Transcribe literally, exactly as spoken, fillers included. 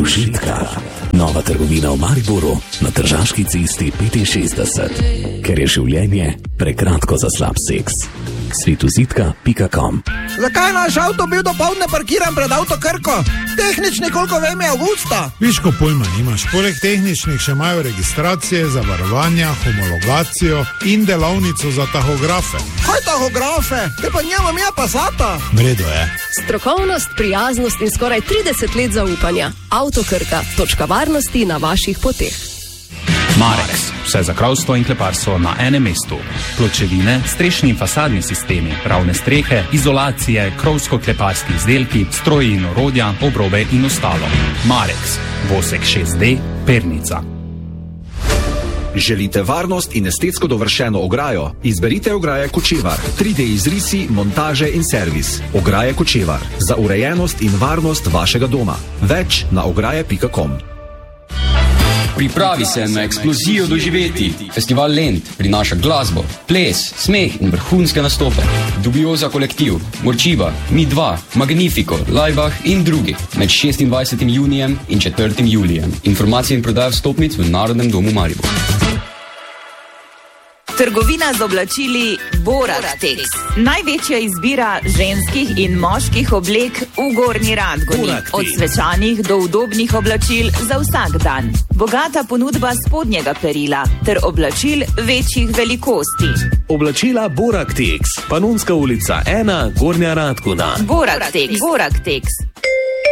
užitka. Nova trgovina v Mariboru na Tržaški cesti petinšestdeset. Ker je življenje prekratko za slab seks. Svetozidka pika com. Zakaj naš avto bil dopoldne parkiran pred Avtokrko? Tehnični, koliko vem, je avgusta. Viško pojma nimaš. Poleg tehničnih še imajo registracije, zavarovanja, homologacijo in delavnico za tahografe. Kaj tahografe? Te pa njema mi je Passata. Vredo je. Strokovnost, prijaznost in skoraj trideset let zaupanja. Avtokrka, točka varnosti na vaših poteh. Marex, vse za kravstvo in kleparstvo na enem mestu. Pločevine, strešni in fasadni sistemi, ravne strehe, izolacije, krovsko-kleparski izdelki, stroji in orodja, obrobe in ostalo. Marex, Vosek šest D, Pernica. Želite varnost in estetsko dovršeno ograjo? Izberite ograje Kočevar. tri D izrisi, montaže in servis. Ograje Kočevar. Za urejenost in varnost vašega doma. Več na ograje pika com. Pripravi se na eksplozijo doživeti. Festival Lent prinaša glasbo, ples, smeh in vrhunske nastope. Dubioza kolektiv, Morčiva, Mi dva, Magnifico, Laibach in drugi. Med šestindvajsetim junijem in četrtim julijem. Informacije in prodaja vstopnic v Narodnem domu Maribor. Trgovina z oblačili Boratex. Največja izbira ženskih in moških oblek v Gornji Radgoni. Od svečanih do udobnih oblačil za vsak dan. Bogata ponudba spodnjega perila ter oblačil večjih velikosti. Oblačila Boratex, Panonska ulica ena, Gornja Radgona. Boratex. Boratex.